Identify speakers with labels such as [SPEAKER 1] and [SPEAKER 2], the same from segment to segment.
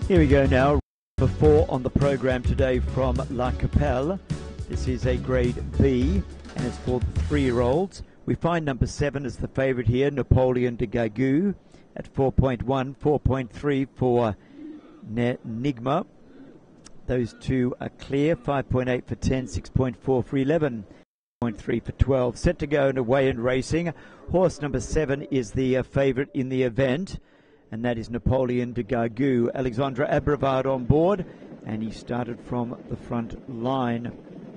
[SPEAKER 1] Here we go now. Number 4 on the program today from La Capelle. This is a grade B and it's for the 3-year-olds. We find number 7 as the favourite here, Napoleon de Gagou at 4.1, 4.3 for Nenigma. Those two are clear, 5.8 for 10, 6.4 for 11, 0.3 for 12. Set to go and away and racing. Horse number 7 is the favourite in the event, and that is Napoleon de Gagou. Alexandre Abrivard on board, and he started from the front line.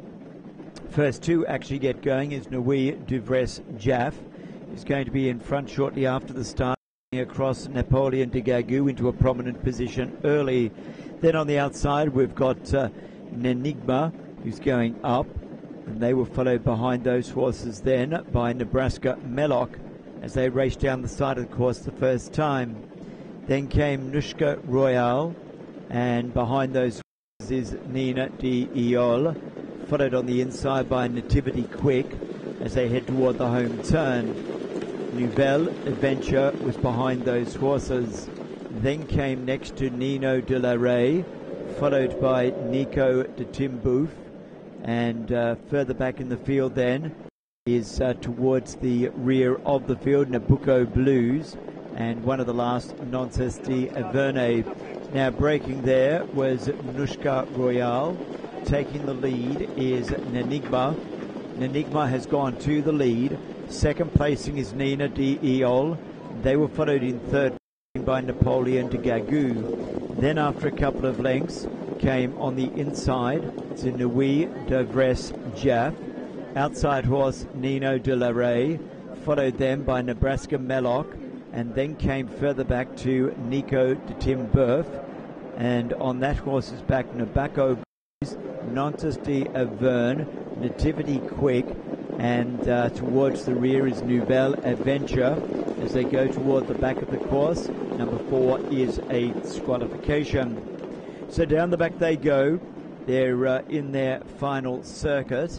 [SPEAKER 1] First two actually get going is Nui Duvres Jaff. He's going to be in front shortly after the start, across Napoleon de Gagou into a prominent position early. Then on the outside we've got Nenigma, who's going up, and they were followed behind those horses then by Nebraska Melock as they raced down the side of the course the first time. Then came Nushka Royale, and behind those horses is Nina de Iol, followed on the inside by Nativity Quick as they head toward the home turn. Nouvelle Adventure was behind those horses. Then came next to Nino de la Rey, followed by Nico de Timbouf, and further back in the field then is towards the rear of the field Nabucco Blues, and one of the last Nonces de Averne. Now breaking there was Nushka Royale. Taking the lead is Nenigma. Nenigma has gone to the lead. Second placing is Nina de Iol. They were followed in third by Napoleon de Gagou. Then after a couple of lengths came on the inside to Nui Duvres Jaff. Outside horse Nino de la Rey, followed them by Nebraska Melock, and then came further back to Nico de Timbouf, and on that horse's back Nabucco Blues, Nonces de Averne, Nativity Quick, and towards the rear is Nouvelle Adventure as they go toward the back of the course. Number 4 is a disqualification. So down the back they go. They're in their final circuit,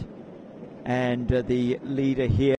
[SPEAKER 1] and the leader here,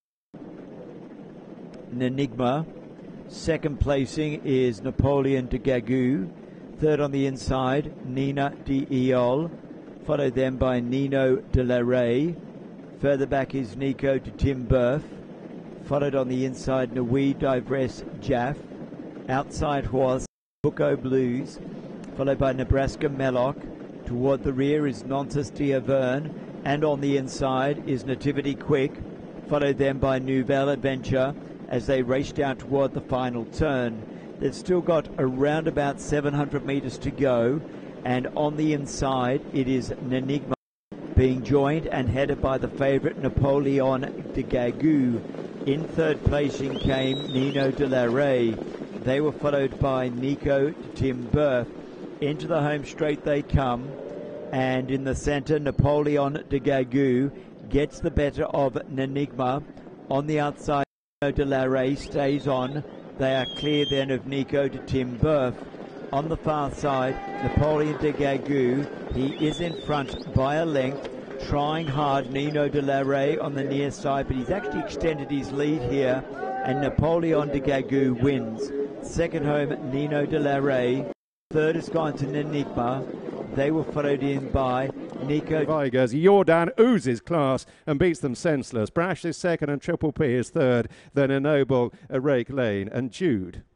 [SPEAKER 1] Nenigma. Second placing is Napoleon de Gagou. Third on the inside, Nina de Iol, followed then by Nino de la Rey. Further back is Nico de Timbouf, followed on the inside Nui Duvres Jaff. Outside horse Bucco Blues, followed by Nebraska Melock. Toward the rear is Nonces de Averne, and on the inside is Nativity Quick, followed then by Nouvelle Adventure as they race down toward the final turn. They've still got around about 700 metres to go, and on the inside it is Nenigma being joined and headed by the favourite Napoleon de Gagou. In third placing came Nino de la Rey. They were followed by Nico de Timbouf. Into the home straight they come, and in the centre Napoleon de Gagou gets the better of Nenigma. On the outside Nino de la Rey stays on. They are clear then of Nico de Timbouf. On the far side, Napoleon de Gagou, he is in front by a length, trying hard. Nino de la Rey on the near side, but he's actually extended his lead here, and Napoleon de Gagou wins. Second home, Nino de la Rey. Third has gone to Nenigma. They were followed in by Nico.
[SPEAKER 2] Vigors, Jordan oozes class and beats them senseless. Brash is second and Triple P is third. Then Ennoble, Rake Lane and Jude.